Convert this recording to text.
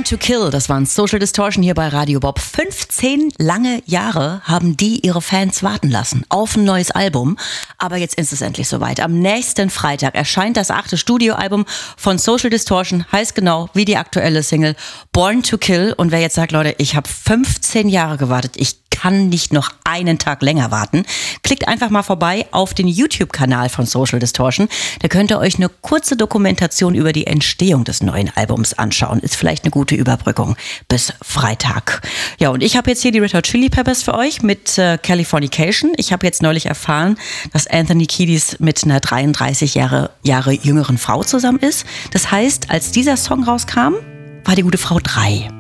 to Kill, das waren Social Distortion hier bei Radio Bob. 15 lange Jahre haben die ihre Fans warten lassen auf ein neues Album. Aber jetzt ist es endlich soweit. Am nächsten Freitag erscheint das 8. Studioalbum von Social Distortion. Heißt genau wie die aktuelle Single Born to Kill. Und wer jetzt sagt, Leute, ich habe 15 Jahre gewartet, ich kann nicht noch einen Tag länger warten, klickt einfach mal vorbei auf den YouTube-Kanal von Social Distortion. Da könnt ihr euch eine kurze Dokumentation über die Entstehung des neuen Albums anschauen. Ist vielleicht eine gute Überbrückung bis Freitag. Ja, und ich habe jetzt hier die Red Hot Chili Peppers für euch mit Californication. Ich habe jetzt neulich erfahren, dass Anthony Kiedis mit einer 33 Jahre jüngeren Frau zusammen ist. Das heißt, als dieser Song rauskam, war die gute Frau 3.